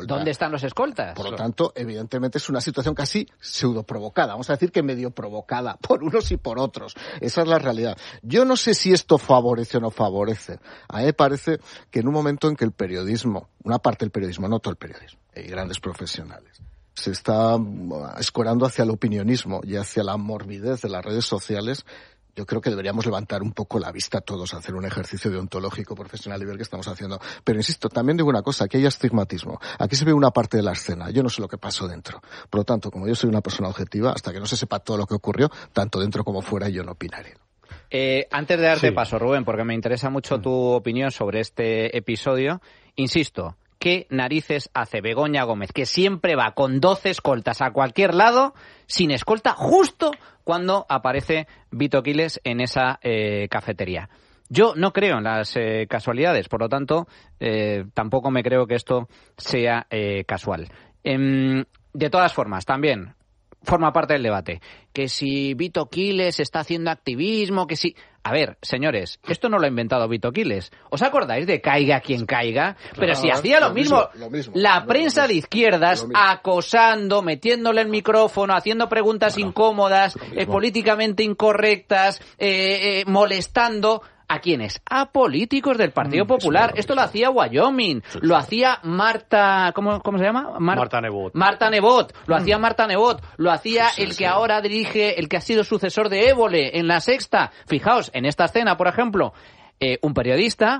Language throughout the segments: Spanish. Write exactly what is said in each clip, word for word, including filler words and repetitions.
escolta. ¿Dónde están los escoltas? Por lo tanto, evidentemente es una situación casi pseudo provocada. Vamos a decir que medio provocada por unos y por otros. Esa es la realidad. Yo no sé si esto favorece o no favorece. A mí me parece que en un momento en que el periodismo, una parte del periodismo, no todo el periodismo, hay grandes profesionales, se está escorando hacia el opinionismo y hacia la morbidez de las redes sociales, yo creo que deberíamos levantar un poco la vista todos, hacer un ejercicio deontológico profesional y ver qué estamos haciendo. Pero insisto, también digo una cosa, aquí hay estigmatismo. Aquí se ve una parte de la escena, yo no sé lo que pasó dentro. Por lo tanto, como yo soy una persona objetiva, hasta que no se sepa todo lo que ocurrió, tanto dentro como fuera, yo no opinaré. Eh, antes de darte Sí. paso, Rubén, porque me interesa mucho tu opinión sobre este episodio, insisto, ¿qué narices hace Begoña Gómez, que siempre va con doce escoltas a cualquier lado, sin escolta, justo cuando aparece Vito Quiles en esa eh, cafetería? Yo no creo en las eh, casualidades, por lo tanto, eh, tampoco me creo que esto sea eh, casual. Em, de todas formas, también forma parte del debate. Que si Vito Quiles está haciendo activismo, que si... A ver, señores, esto no lo ha inventado Vito Quiles. ¿Os acordáis de Caiga quien caiga? Pero Claro, si hacía lo, lo mismo, mismo, lo mismo, la lo prensa mismo, de izquierdas lo mismo. acosando, metiéndole el micrófono, haciendo preguntas Bueno, incómodas, lo eh, mismo. políticamente incorrectas, eh, eh, molestando... ¿A quiénes? A políticos del Partido Mm, Popular. eso es Esto lo lo hacía Wyoming, lo hacía Marta... ¿Cómo, cómo se llama? Mar- Marta Nebot. Marta Nebot, lo hacía Marta Nebot, lo hacía el que ahora dirige, el que ha sido sucesor de Évole en La Sexta. Fijaos, en esta escena, por ejemplo, eh, un periodista,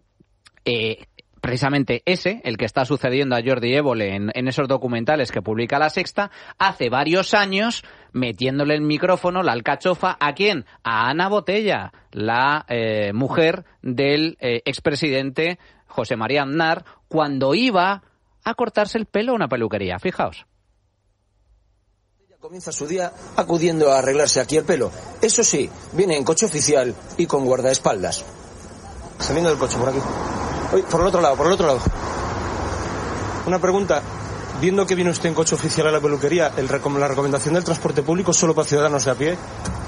eh, precisamente ese, el que está sucediendo a Jordi Évole en, en esos documentales que publica La Sexta, hace varios años metiéndole el micrófono, la alcachofa, ¿a quién? A Ana Botella, la eh, mujer del eh, expresidente José María Aznar, cuando iba a cortarse el pelo a una peluquería. Fijaos. Comienza su día acudiendo a arreglarse aquí el pelo. Eso sí, viene en coche oficial y con guardaespaldas. Saliendo del coche, por aquí. Uy, por el otro lado, por el otro lado. Una pregunta. Viendo que viene usted en coche oficial a la peluquería, el recom- la recomendación del transporte público solo para ciudadanos de a pie.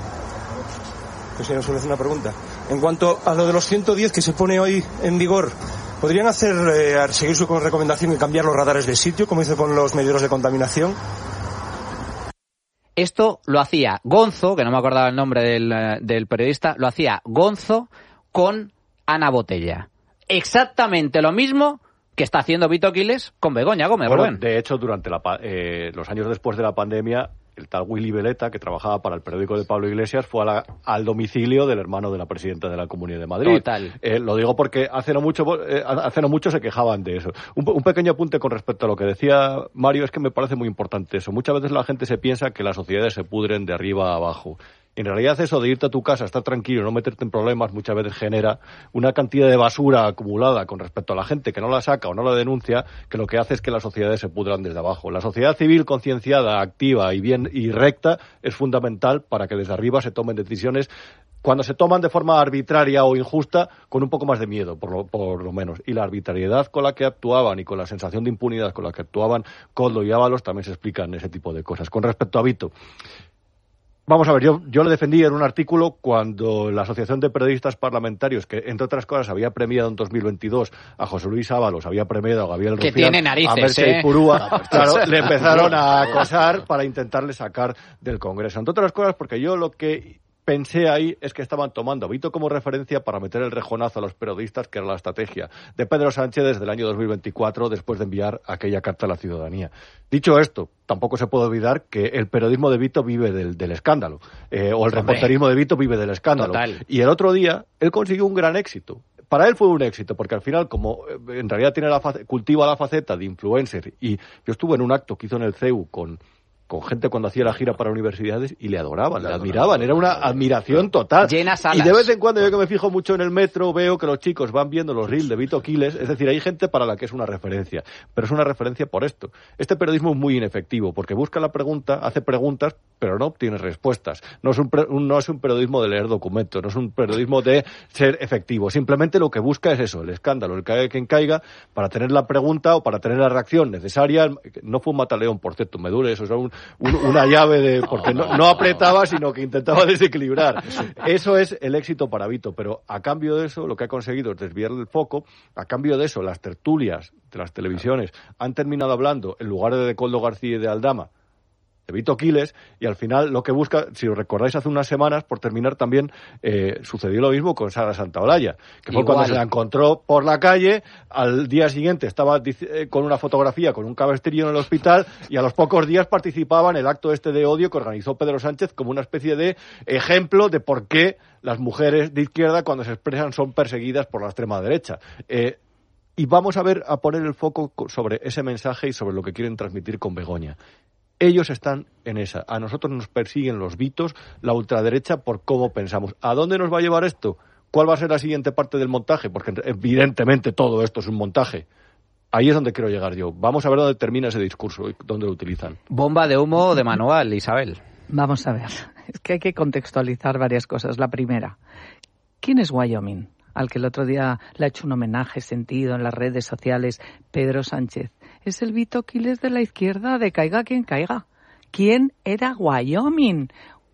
Pues si no suele hacer una pregunta. En cuanto a lo de los ciento diez que se pone hoy en vigor, ¿podrían hacer eh, seguir su recomendación y cambiar los radares de sitio, como hizo con los medidores de contaminación? Esto lo hacía Gonzo, que no me acordaba el nombre del, eh, del periodista, lo hacía Gonzo con Ana Botella. Exactamente lo mismo que está haciendo Vito Quiles con Begoña Gómez. Bueno, Rubén. de hecho, durante la, pa- eh, los años después de la pandemia, el tal Willy Veleta, que trabajaba para el periódico de Pablo Iglesias, fue a la- al domicilio del hermano de la presidenta de la Comunidad de Madrid. Total. Eh, lo digo porque hace no mucho eh, hace no mucho se quejaban de eso. Un, un pequeño apunte con respecto a lo que decía Mario, es que me parece muy importante eso. Muchas veces la gente se piensa que las sociedades se pudren de arriba a abajo. En realidad eso de irte a tu casa, estar tranquilo, no meterte en problemas, muchas veces genera una cantidad de basura acumulada con respecto a la gente que no la saca o no la denuncia, que lo que hace es que las sociedades se pudran desde abajo. La sociedad civil concienciada, activa y bien y recta es fundamental para que desde arriba se tomen decisiones, cuando se toman de forma arbitraria o injusta, con un poco más de miedo, por lo, por lo menos. Y la arbitrariedad con la que actuaban y con la sensación de impunidad con la que actuaban Koldo y Ábalos también se explican ese tipo de cosas. Con respecto a Vito, vamos a ver, yo, yo le defendí en un artículo cuando la Asociación de Periodistas Parlamentarios, que entre otras cosas había premiado en dos mil veintidós a José Luis Ábalos, había premiado a Gabriel Que Rufián, tiene narices, a Mercè ¿eh? Ipurúa, claro, le empezaron a acosar para intentarle sacar del Congreso. Entre otras cosas porque yo lo que pensé ahí es que estaban tomando a Vito como referencia para meter el rejonazo a los periodistas, que era la estrategia de Pedro Sánchez desde el año dos mil veinticuatro, después de enviar aquella carta a la ciudadanía. Dicho esto, tampoco se puede olvidar que el periodismo de Vito vive del, del escándalo, eh, o el Hombre. reporterismo de Vito vive del escándalo. Total. Y el otro día, él consiguió un gran éxito. Para él fue un éxito, porque al final, como eh, en realidad tiene la face- cultiva la faceta de influencer, y yo estuve en un acto que hizo en el C E U con... con gente cuando hacía la gira para universidades y le adoraban, le, le admiraban, era una admiración total. Llenas salas. Y de vez en cuando, yo que me fijo mucho en el metro, veo que los chicos van viendo los reels de Vito Quiles, es decir, hay gente para la que es una referencia, pero es una referencia por esto. Este periodismo es muy inefectivo, porque busca la pregunta, hace preguntas, pero no obtiene respuestas. No es un, pre- un- no es un periodismo de leer documentos, no es un periodismo de ser efectivo. Simplemente lo que busca es eso, el escándalo, el caiga quien caiga, para tener la pregunta o para tener la reacción necesaria. No fue un mataleón, por cierto, me duele eso, es un, un, una llave de... porque no, no apretaba, sino que intentaba desequilibrar. Eso es el éxito para Vito, pero a cambio de eso lo que ha conseguido es desviar el foco. A cambio de eso, las tertulias de las televisiones han terminado hablando, en lugar de de Coldo García y de Aldama, de Vito Quiles, y al final lo que busca, si os recordáis hace unas semanas, por terminar también, eh, sucedió lo mismo con Sara Santaolalla, que fue Igual. cuando se la encontró por la calle, al día siguiente estaba eh, con una fotografía, con un cabestrillo en el hospital, y a los pocos días participaba en el acto este de odio que organizó Pedro Sánchez como una especie de ejemplo de por qué las mujeres de izquierda, cuando se expresan, son perseguidas por la extrema derecha. Eh, y vamos a ver, a poner el foco sobre ese mensaje y sobre lo que quieren transmitir con Begoña. Ellos están en esa. A nosotros nos persiguen los Vitos, la ultraderecha, por cómo pensamos. ¿A dónde nos va a llevar esto? ¿Cuál va a ser la siguiente parte del montaje? Porque evidentemente todo esto es un montaje. Ahí es donde quiero llegar yo. Vamos a ver dónde termina ese discurso y dónde lo utilizan. Bomba de humo de manual, Isabel. Vamos a ver. Es que hay que contextualizar varias cosas. La primera, ¿quién es Wyoming? Al que el otro día le ha hecho un homenaje sentido en las redes sociales Pedro Sánchez. Es el Vito Quiles de la izquierda, de caiga quien caiga. ¿Quién era Wyoming?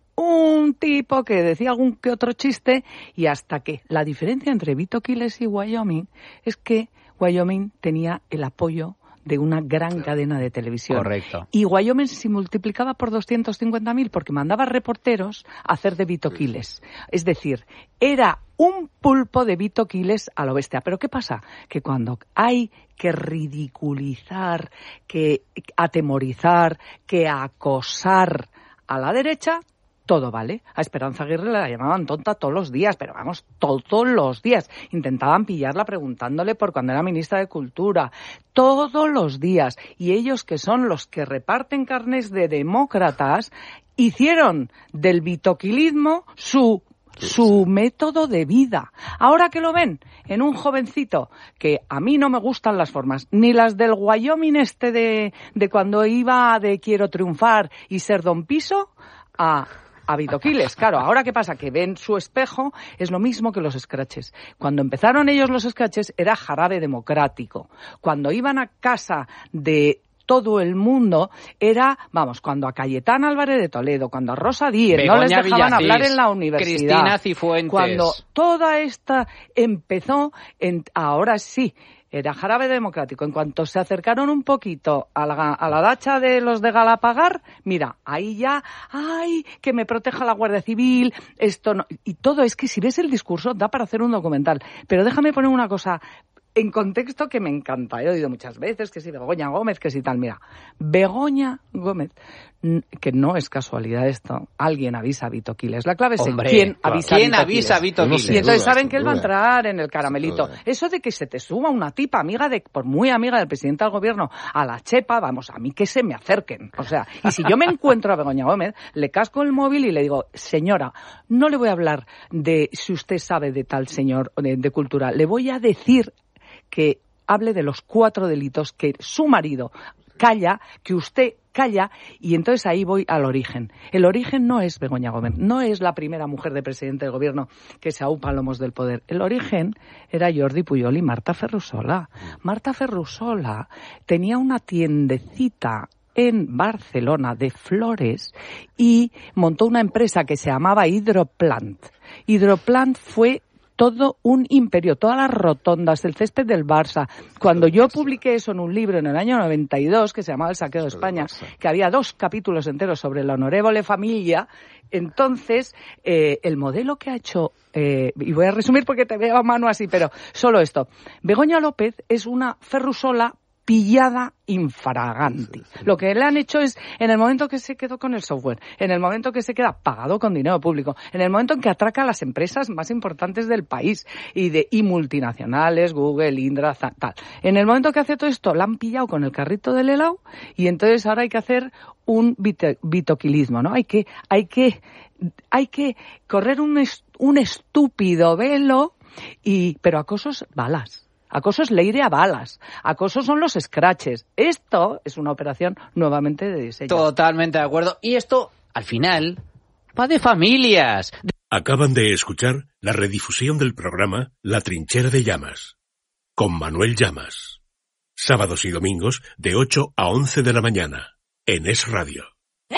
Un tipo que decía algún que otro chiste, y hasta que la diferencia entre Vito Quiles y Wyoming es que Wyoming tenía el apoyo de una gran cadena de televisión. Correcto. Y Wyoming se multiplicaba por doscientos cincuenta mil porque mandaba reporteros a hacer de Vito Quiles. Es decir, era un pulpo de Vito Quiles a lo bestia. Pero ¿qué pasa? Que cuando hay que ridiculizar, que atemorizar, que acosar a la derecha, todo vale. A Esperanza Aguirre la llamaban tonta todos los días, pero vamos, todos los días. Intentaban pillarla preguntándole por cuando era ministra de Cultura. Todos los días. Y ellos, que son los que reparten carnes de demócratas, hicieron del vitoquilismo su su método de vida. Ahora que lo ven en un jovencito, que a mí no me gustan las formas, ni las del Wyoming este de, de cuando iba de quiero triunfar y ser don piso, a... a Vito Quiles. Claro, ahora ¿qué pasa? Que ven su espejo, es lo mismo que los scratches. Cuando empezaron ellos los scratches era jarabe democrático. Cuando iban a casa de todo el mundo era, vamos, cuando a Cayetana Álvarez de Toledo, cuando a Rosa Díez Begoña no les dejaban Villacís, hablar en la universidad. Cristina Cifuentes. Cuando toda esta empezó, en, ahora sí, era jarabe democrático. En cuanto se acercaron un poquito a la, a la dacha de los de Galapagar, mira, ahí ya, ay, que me proteja la Guardia Civil, esto no, y todo es que si ves el discurso da para hacer un documental. Pero déjame poner una cosa en contexto que me encanta. He oído muchas veces que si Begoña Gómez, que si tal. Mira, Begoña Gómez, que no es casualidad esto, alguien avisa a Vito Quiles. La clave es Hombre, quién claro. avisa ¿Quién a Vito avisa a Vito Quiles? Y entonces duda, saben que él va a duda. entrar en el caramelito. Eso de que se te suba una tipa amiga de, por muy amiga del presidente del gobierno, a la chepa, vamos, a mí que se me acerquen. O sea, y si yo me encuentro a Begoña Gómez, le casco el móvil y le digo, señora, no le voy a hablar de si usted sabe de tal señor de, de cultura, le voy a decir que hable de los cuatro delitos que su marido calla, que usted calla, y entonces ahí voy al origen. El origen no es Begoña Gómez, no es la primera mujer de presidente del gobierno que se aupa a lomos del poder. El origen era Jordi Pujol y Marta Ferrusola. Marta Ferrusola tenía una tiendecita en Barcelona de flores y montó una empresa que se llamaba Hidroplant. Hidroplant fue todo un imperio, todas las rotondas, el césped del Barça. Cuando yo publiqué eso en un libro en el año noventa y dos, que se llamaba El saqueo de España, que había dos capítulos enteros sobre la honorevole familia, entonces eh, el modelo que ha hecho, eh, y voy a resumir porque te veo a mano así, pero solo esto. Begoña López es una Ferrusola pillada infraganti. Sí, sí. Lo que le han hecho es, en el momento que se quedó con el software, en el momento que se queda pagado con dinero público, en el momento en que atraca a las empresas más importantes del país y de y multinacionales, Google, Indra, tal. En el momento que hace todo esto, la han pillado con el carrito del helado y entonces ahora hay que hacer un vito, vitoquilismo, ¿no? Hay que, hay que, hay que correr un, est, un estúpido velo y, pero acosos balas. Acoso es ley de balas. Acoso son los scratches. Esto es una operación nuevamente de diseño. Totalmente de acuerdo. Y esto, al final, va de familias. Acaban de escuchar la redifusión del programa La Trinchera de Llamas, con Manuel Llamas. Sábados y domingos de ocho a once de la mañana, en Es Radio.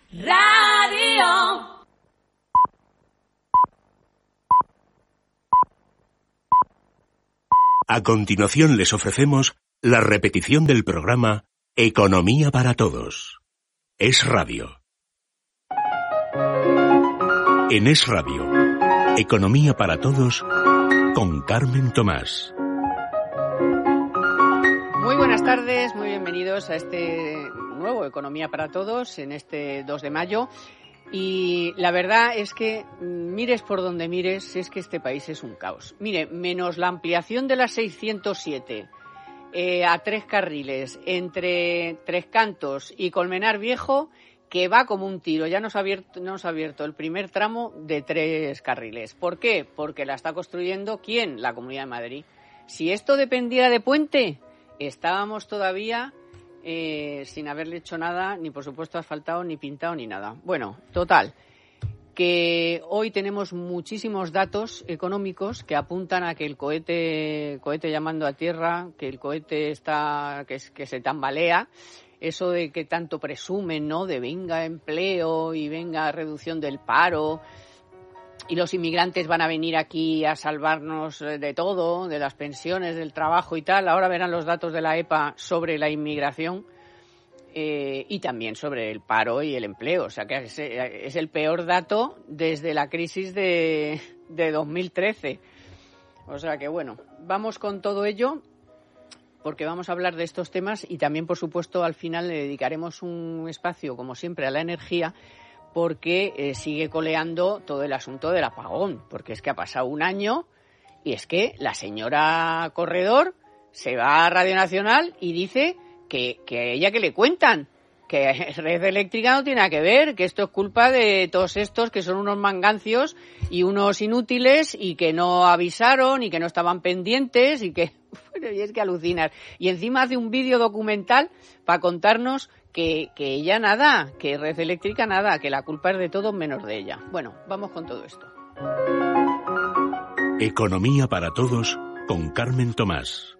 Radio. A continuación les ofrecemos la repetición del programa Economía para Todos. Es Radio. En Es Radio, Economía para Todos con Carmen Tomás. Muy buenas tardes, muy bienvenidos a este nuevo Economía para Todos en este dos de mayo. Y la verdad es que mires por donde mires, es que este país es un caos. Mire, menos la ampliación de la seiscientos siete eh, a tres carriles entre Tres Cantos y Colmenar Viejo, que va como un tiro. Ya nos ha abierto, nos ha abierto el primer tramo de tres carriles. ¿Por qué? Porque la está construyendo ¿quién? La Comunidad de Madrid. Si esto dependiera de Puente, estábamos todavía eh, sin haberle hecho nada, ni por supuesto asfaltado, ni pintado, ni nada. Bueno, total, que hoy tenemos muchísimos datos económicos que apuntan a que el cohete, cohete llamando a tierra, que el cohete está, que, que se tambalea. Eso de que tanto presumen, ¿no? De venga empleo y venga reducción del paro y los inmigrantes van a venir aquí a salvarnos de todo, de las pensiones, del trabajo y tal. Ahora verán los datos de la E P A sobre la inmigración eh, y también sobre el paro y el empleo. O sea que es, es el peor dato desde la crisis de, de dos mil trece. O sea que bueno, vamos con todo ello, porque vamos a hablar de estos temas y también, por supuesto, al final le dedicaremos un espacio, como siempre, a la energía, porque eh, sigue coleando todo el asunto del apagón, porque es que ha pasado un año y es que la señora Corredor se va a Radio Nacional y dice que, que a ella que le cuentan, que Red Eléctrica no tiene nada que ver, que esto es culpa de todos estos que son unos mangancios y unos inútiles y que no avisaron y que no estaban pendientes y que... Bueno, y es que alucinar. Y encima hace un vídeo documental para contarnos que, que ella nada, que Red Eléctrica nada, que la culpa es de todos menos de ella. Bueno, vamos con todo esto. Economía para Todos con Carmen Tomás.